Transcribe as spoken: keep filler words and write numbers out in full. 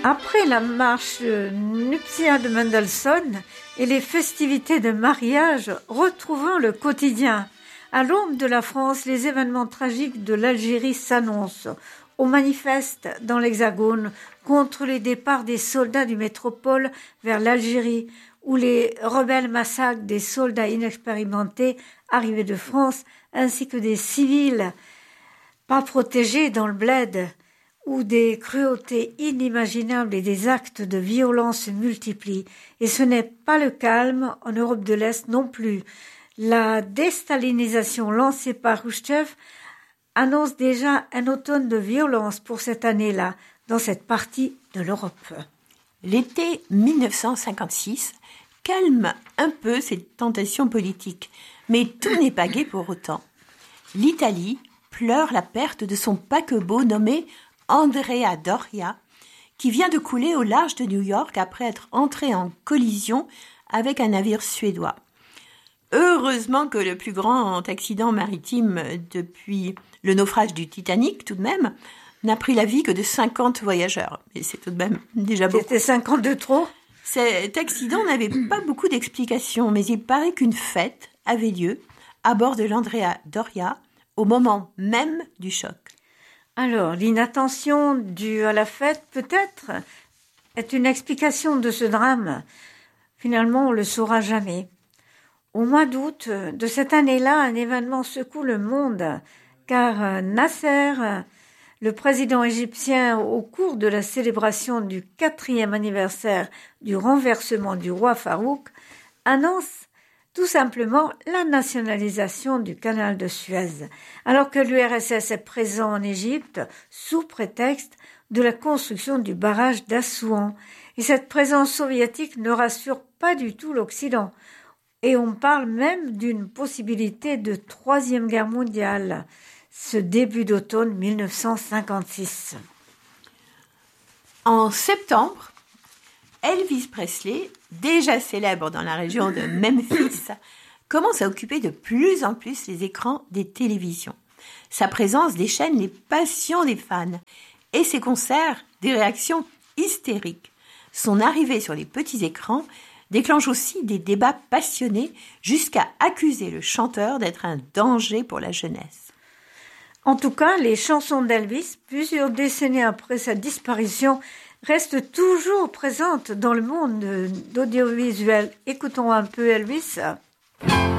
Après la marche nuptiale de Mendelssohn et les festivités de mariage, retrouvons le quotidien. À l'aube de la France, les événements tragiques de l'Algérie s'annoncent. On manifeste dans l'Hexagone contre les départs des soldats du métropole vers l'Algérie, où les rebelles massacrent des soldats inexpérimentés arrivés de France, ainsi que des civils pas protégés dans le bled, où des cruautés inimaginables et des actes de violence se multiplient. Et ce n'est pas le calme en Europe de l'Est non plus. La déstalinisation lancée par Khrouchtchev annonce déjà un automne de violence pour cette année-là, dans cette partie de l'Europe. L'été mille neuf cent cinquante-six calme un peu ces tentations politiques, mais tout n'est pas gai pour autant. L'Italie pleure la perte de son paquebot nommé Andrea Doria, qui vient de couler au large de New York après être entré en collision avec un navire suédois. Heureusement que le plus grand accident maritime depuis le naufrage du Titanic, tout de même, n'a pris la vie que de cinquante voyageurs. Mais c'est tout de même déjà beaucoup. C'était cinquante de trop ? Cet accident n'avait pas beaucoup d'explications, mais il paraît qu'une fête avait lieu à bord de l'Andrea Doria au moment même du choc. Alors, l'inattention due à la fête, peut-être, est une explication de ce drame. Finalement, on ne le saura jamais. Au mois d'août de cette année-là, un événement secoue le monde, car Nasser, le président égyptien, au cours de la célébration du quatrième anniversaire du renversement du roi Farouk, annonce tout simplement la nationalisation du canal de Suez, alors que l'U R S S est présent en Égypte sous prétexte de la construction du barrage d'Assouan. Et cette présence soviétique ne rassure pas du tout l'Occident. Et on parle même d'une possibilité de troisième guerre mondiale, ce début d'automne mille neuf cent cinquante-six. En septembre, Elvis Presley, déjà célèbre dans la région de Memphis, commence à occuper de plus en plus les écrans des télévisions. Sa présence déchaîne les passions des fans et ses concerts des réactions hystériques. Son arrivée sur les petits écrans déclenche aussi des débats passionnés jusqu'à accuser le chanteur d'être un danger pour la jeunesse. En tout cas, les chansons d'Elvis, plusieurs décennies après sa disparition, restent toujours présentes dans le monde d'audiovisuel. Écoutons un peu Elvis.